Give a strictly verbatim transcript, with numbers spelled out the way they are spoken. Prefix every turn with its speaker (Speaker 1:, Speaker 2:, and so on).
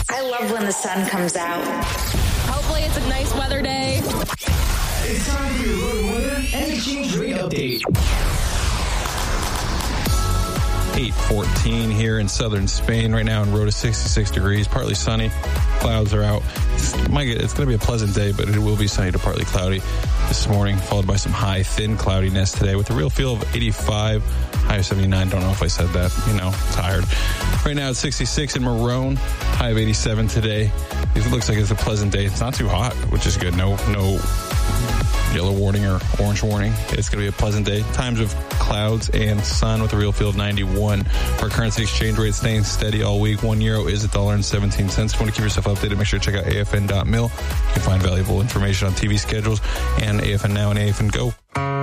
Speaker 1: I love when the sun comes out.
Speaker 2: Hopefully it's a nice weather day.
Speaker 3: It's time for your road weather and exchange rate update.
Speaker 4: eight fourteen here in southern Spain. Right now in Rota, sixty-six degrees, partly sunny. Clouds are out. It's, it's going to be a pleasant day, but it will be sunny to partly cloudy this morning, followed by some high, thin cloudiness today with a real feel of eighty-five, high of seventy-nine. Don't know if I said that. You know, tired. Right now it's sixty-six in Marone, high of eighty-seven today. It looks like it's a pleasant day. It's not too hot, which is good. No, no yellow warning or orange warning. It's going to be a pleasant day. Times of clouds and sun with a real feel of ninety-one. Our currency exchange rate staying steady all week. One euro is a dollar and seventeen cents. If you want to keep yourself updated, make sure to check out A F N dot mil. You can find valuable information on T V schedules and A F N Now and A F N Go.